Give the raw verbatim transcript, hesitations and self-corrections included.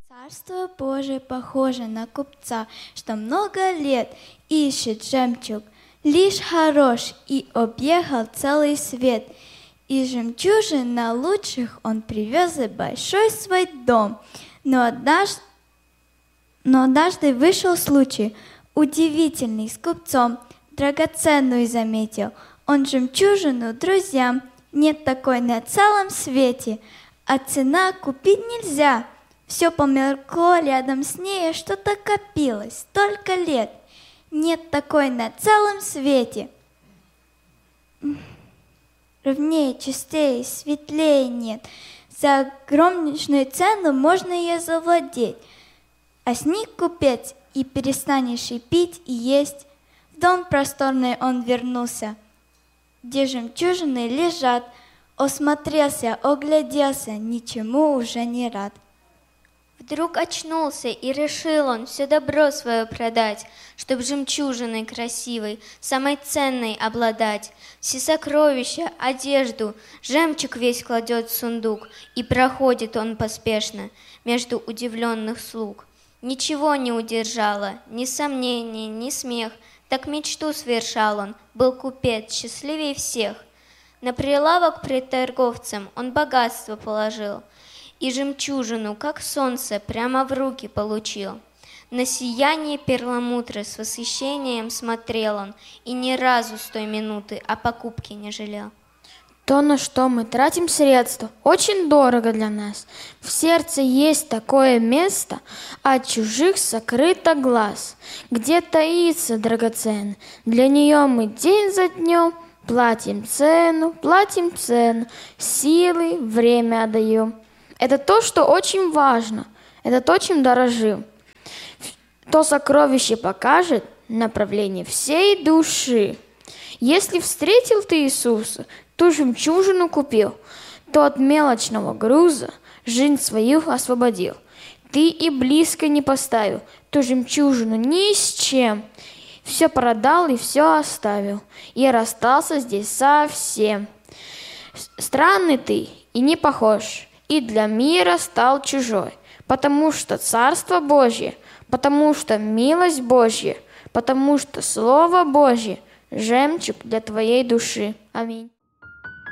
Царство Божие похоже на купца, что много лет ищет жемчуг, лишь хорош и объехал целый свет. И жемчужин на лучших он привез и большой свой дом. Но однажды, но однажды вышел случай удивительный с купцом, драгоценную заметил. Он жемчужину друзьям, нет такой на целом свете, а цена купить нельзя. Все померкло рядом с ней, что-то копилось столько лет, нет такой на целом свете. Ровнее, чистее, светлее нет. За огромную цену можно ее завладеть. А сник купец, и перестанешь и пить, и есть. В дом просторный он вернулся, где жемчужины лежат. Осмотрелся, огляделся, ничему уже не рад. Вдруг очнулся, и решил он все добро свое продать, чтоб жемчужиной красивой, самой ценной обладать. Все сокровища, одежду, жемчуг весь кладет в сундук, и проходит он поспешно между удивленных слуг. Ничего не удержало, ни сомнения, ни смех, так мечту совершал он, был купец, счастливей всех. На прилавок пред торговцем он богатство положил, и жемчужину, как солнце, прямо в руки получил. На сияние перламутра с восхищением смотрел он, и ни разу с той минуты о покупке не жалел. То, на что мы тратим средства, очень дорого для нас. В сердце есть такое место, от чужих сокрыто глаз, где таится драгоценно. Для нее мы день за днем платим цену, платим цену, силы, время отдаем. Это то, что очень важно, это то, чем дорожим. То сокровище покажет направление всей души. Если встретил ты Иисуса, ту жемчужину купил, то от мелочного груза жизнь свою освободил. Ты и близко не поставил ту жемчужину ни с чем. Все продал и все оставил, и расстался здесь совсем. Странный ты и не похож, и для мира стал чужой, потому что Царство Божье, потому что милость Божья, потому что Слово Божье — жемчуг для твоей души. Аминь.